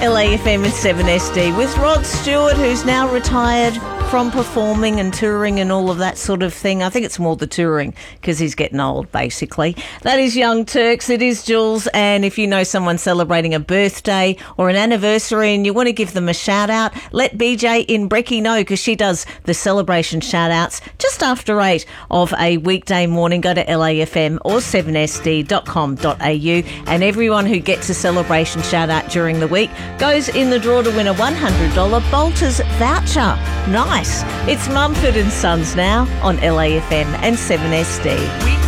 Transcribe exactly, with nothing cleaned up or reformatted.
L A F M and seven S D with Rod Stewart, who's now retired from performing and touring and all of that sort of thing. I think it's more the touring because he's getting old, basically. That is Young Turks. It is Jules. And if you know someone celebrating a birthday or an anniversary and you want to give them a shout out, let B J in Brecky know, because she does the celebration shout outs just after eight of a weekday morning. Go to L A F M or seven S D dot com dot A U, and everyone who gets a celebration shout out during the week goes in the draw to win a one hundred dollars Bolters voucher. Nice. It's Mumford and Sons now on L A F M and seven S D.